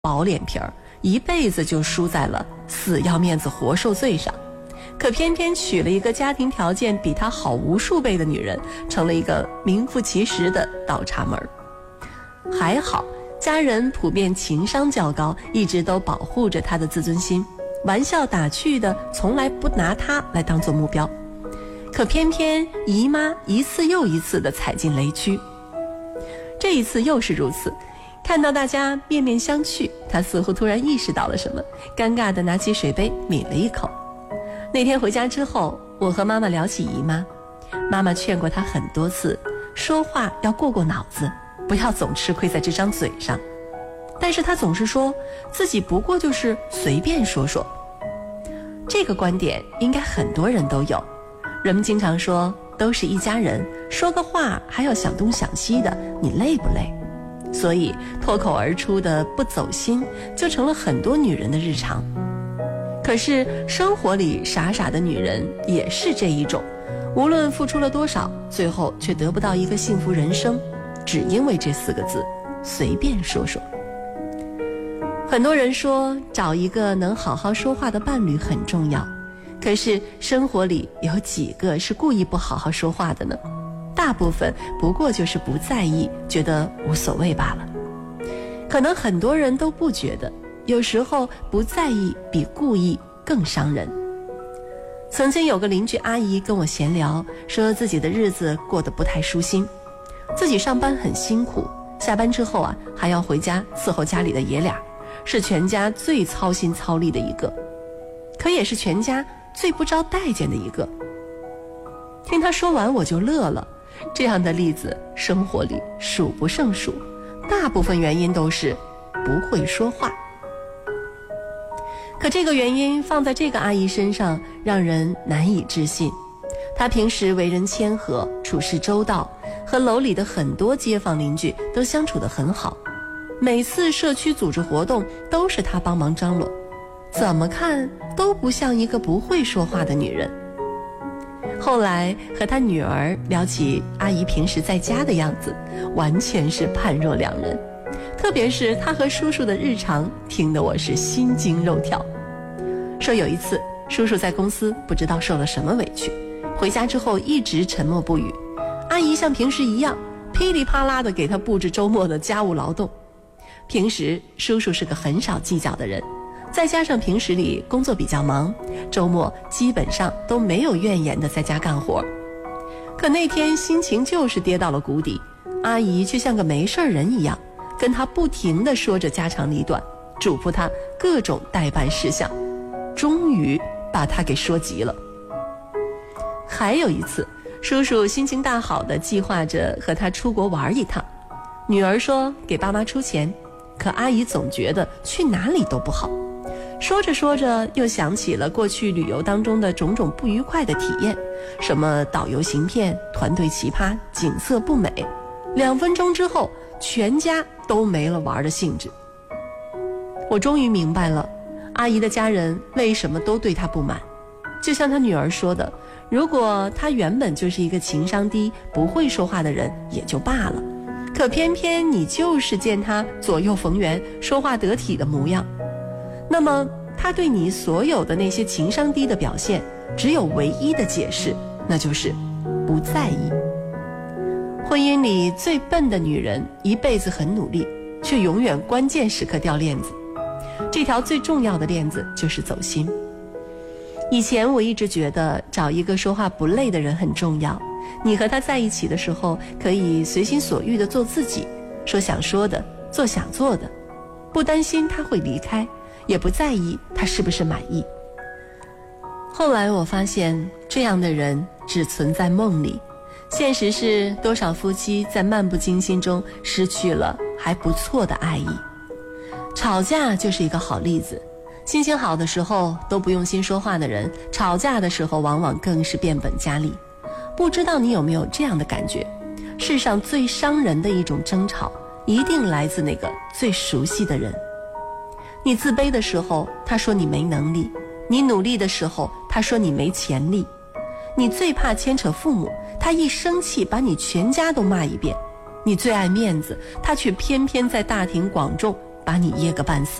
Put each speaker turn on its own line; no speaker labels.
薄脸皮儿，一辈子就输在了死要面子活受罪上。可偏偏娶了一个家庭条件比他好无数倍的女人，成了一个名副其实的倒插门。还好家人普遍情商较高，一直都保护着他的自尊心，玩笑打趣的从来不拿他来当做目标。可偏偏姨妈一次又一次的踩进雷区，这一次又是如此。看到大家面面相觑，他似乎突然意识到了什么，尴尬地拿起水杯抿了一口。那天回家之后，我和妈妈聊起姨妈，妈妈劝过她很多次，说话要过脑子，不要总吃亏在这张嘴上。但是她总是说自己不过就是随便说说。这个观点应该很多人都有，人们经常说都是一家人，说个话还要想东想西的，你累不累？所以脱口而出的不走心就成了很多女人的日常。可是生活里傻傻的女人也是这一种，无论付出了多少，最后却得不到一个幸福人生，只因为这4个字，随便说说。很多人说找一个能好好说话的伴侣很重要，可是生活里有几个是故意不好好说话的呢？大部分不过就是不在意，觉得无所谓罢了。可能很多人都不觉得，有时候不在意比故意更伤人。曾经有个邻居阿姨跟我闲聊，说自己的日子过得不太舒心，自己上班很辛苦，下班之后还要回家伺候家里的爷俩，是全家最操心操力的一个，可也是全家最不招待见的一个。听她说完我就乐了，这样的例子生活里数不胜数，大部分原因都是不会说话。可这个原因放在这个阿姨身上让人难以置信。她平时为人谦和，处事周到，和楼里的很多街坊邻居都相处得很好，每次社区组织活动都是她帮忙张罗，怎么看都不像一个不会说话的女人。后来和她女儿聊起阿姨平时在家的样子，完全是判若两人，特别是她和叔叔的日常，听得我是心惊肉跳。说有一次叔叔在公司不知道受了什么委屈，回家之后一直沉默不语，阿姨像平时一样噼里啪啦地给他布置周末的家务劳动。平时叔叔是个很少计较的人，再加上平时里工作比较忙，周末基本上都没有怨言的在家干活。可那天心情就是跌到了谷底，阿姨却像个没事人一样，跟他不停地说着家长里短，嘱咐他各种代办事项，终于把他给说急了。还有一次，叔叔心情大好的计划着和他出国玩一趟，女儿说给爸妈出钱，可阿姨总觉得去哪里都不好，说着说着又想起了过去旅游当中的种种不愉快的体验，什么导游行骗、团队奇葩、景色不美，2分钟之后全家都没了玩的兴致。我终于明白了阿姨的家人为什么都对她不满。就像她女儿说的，如果她原本就是一个情商低不会说话的人也就罢了，可偏偏你就是见她左右逢源说话得体的模样，那么她对你所有的那些情商低的表现只有唯一的解释，那就是不在意。婚姻里最笨的女人一辈子很努力，却永远关键时刻掉链子，这条最重要的链子就是走心。以前我一直觉得找一个说话不累的人很重要，你和他在一起的时候可以随心所欲地做自己，说想说的，做想做的，不担心他会离开，也不在意他是不是满意。后来我发现这样的人只存在梦里，现实是多少夫妻在漫不经心中失去了还不错的爱意。吵架就是一个好例子，心情好的时候都不用心说话的人，吵架的时候往往更是变本加厉。不知道你有没有这样的感觉，世上最伤人的一种争吵一定来自那个最熟悉的人。你自卑的时候他说你没能力，你努力的时候他说你没潜力，你最怕牵扯父母，他一生气把你全家都骂一遍，你最爱面子，他却偏偏在大庭广众把你噎个半死。